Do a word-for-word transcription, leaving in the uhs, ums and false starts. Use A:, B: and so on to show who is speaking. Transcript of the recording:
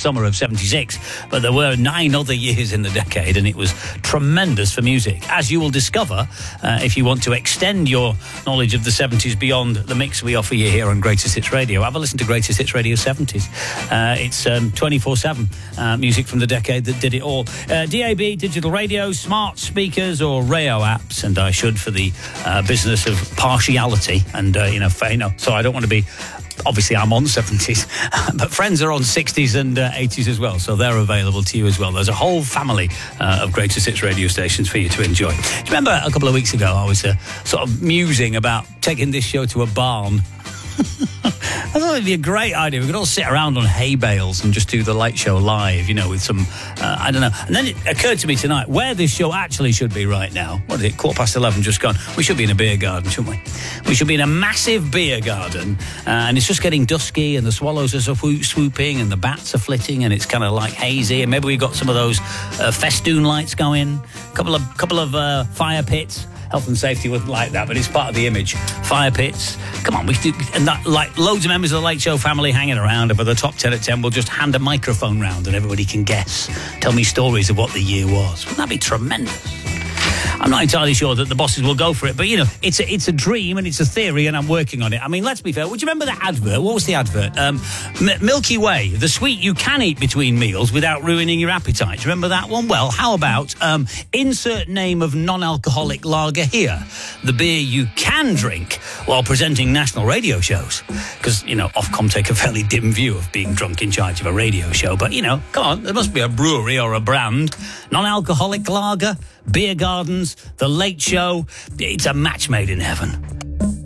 A: summer of seventy-six, but there were nine other years in the decade, and it was tremendous for music, as you will discover uh, if you want to extend your knowledge of the seventies beyond the mix we offer you here on Greatest Hits Radio. Have a listen to Greatest Hits Radio seventies. Uh, it's um, twenty-four seven uh, music from the decade that did it all. Uh, D A B, digital radio, smart speakers, or Rayo apps, and I should for the uh, business of partiality and, uh, you know, you know, so I don't want to be... Obviously, I'm on seventies, but friends are on sixties and uh, eighties as well, so they're available to you as well. There's a whole family uh, of Greatest Hits radio stations for you to enjoy. Do you remember a couple of weeks ago, I was uh, sort of musing about taking this show to a barn? I thought it'd be a great idea. We could all sit around on hay bales and just do the late show live, you know, with some, uh, I don't know. And then it occurred to me tonight where this show actually should be right now. What is it? Quarter past eleven, just gone. We should be in a beer garden, shouldn't we? We should be in a massive beer garden, uh, and it's just getting dusky, and the swallows are swoop, swooping, and the bats are flitting, and it's kind of like hazy. And maybe we've got some of those uh, festoon lights going, a couple of couple of uh, fire pits. Health and safety wouldn't like that, but it's part of the image. Fire pits. Come on, we do, and that, like loads of members of the Late Show family hanging around, and for the top ten at ten, we'll just hand a microphone round and everybody can guess. Tell me stories of what the year was. Wouldn't that be tremendous? I'm not entirely sure that the bosses will go for it, but, you know, it's a, it's a dream and it's a theory, and I'm working on it. I mean, let's be fair. Would you remember that advert? What was the advert? Um, M- Milky Way, the sweet you can eat between meals without ruining your appetite. Do you remember that one? Well, how about um, insert name of non-alcoholic lager here, the beer you can drink while presenting national radio shows? Because, you know, Ofcom take a fairly dim view of being drunk in charge of a radio show. But, you know, come on, there must be a brewery or a brand. Non-alcoholic lager, beer gardens, the Late Show. It's a match made in heaven.